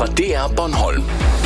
fra DR Bornholm.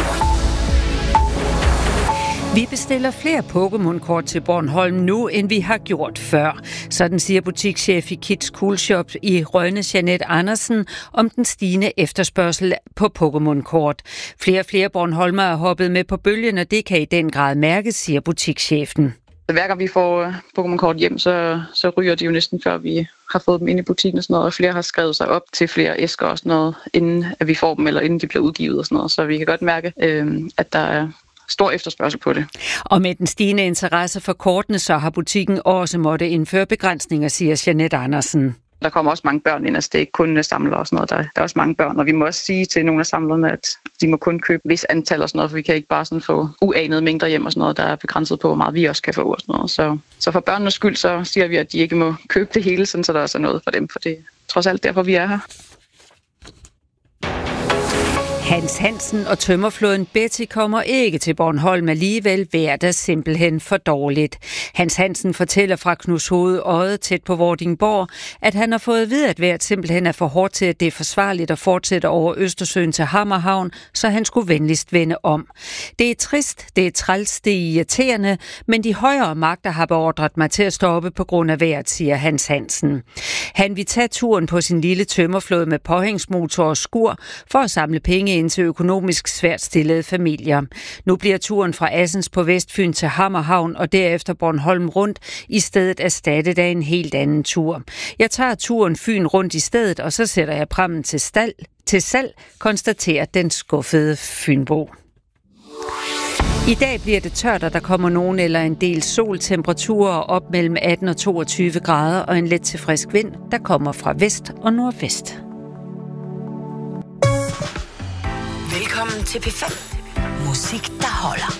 Vi bestiller flere Pokémon-kort til Bornholm nu, end vi har gjort før. Sådan siger butikschef i Kids Cool Shop i Rønne, Jeanette Andersen, om den stigende efterspørgsel på Pokémon-kort. Flere Bornholmere er hoppet med på bølgen, og det kan i den grad mærkes, siger butikschefen. Hver gang vi får Pokémon-kort hjem, så ryger de jo næsten før vi har fået dem ind i butikken og sådan noget. Og flere har skrevet sig op til flere æsker og sådan noget, inden at vi får dem, eller inden de bliver udgivet og sådan noget. Så vi kan godt mærke, at der er stor efterspørgsel på det. Og med den stigende interesse for kortene, så har butikken også måtte indføre begrænsninger, siger Jeanette Andersen. Der kommer også mange børn ind, altså det er ikke kun samlere og sådan noget. Der er også mange børn, og vi må også sige til nogle af samlerne, at de må kun købe vis antal og sådan noget, for vi kan ikke bare sådan få uanede mængder hjem og sådan noget, der er begrænset på, hvor meget vi også kan få og sådan noget. Så for børnenes skyld, så siger vi, at de ikke må købe det hele, sådan, så der også er noget for dem, for det er trods alt derfor, vi er her. Hans Hansen og tømmerflåden Betty kommer ikke til Bornholm alligevel, vejret er simpelthen for dårligt. Hans Hansen fortæller fra Knudshoved Odde tæt på Vordingborg, at han har fået at vide, at vejret simpelthen er for hårdt til, at det er forsvarligt at fortsætte over Østersøen til Hammerhavn, så han skulle venligst vende om. Det er trist, det er træls, det er irriterende, men de højere magter har beordret mig til at stoppe på grund af vejret, siger Hans Hansen. Han vil tage turen på sin lille tømmerflåde med påhængsmotor og skur for at samle penge ind til økonomisk svært stillede familier. Nu bliver turen fra Assens på Vestfyn til Hammerhavn og derefter Bornholm rundt i stedet erstattet af en helt anden tur. Jeg tager turen Fyn rundt i stedet, og så sætter jeg prammen til salg, konstaterer den skuffede fynbo. I dag bliver det tørt, og der kommer nogen eller en del sol. Temperaturer op mellem 18 og 22 grader og en let til frisk vind, der kommer fra vest og nordvest. Velkommen til P5. Musik, der holder.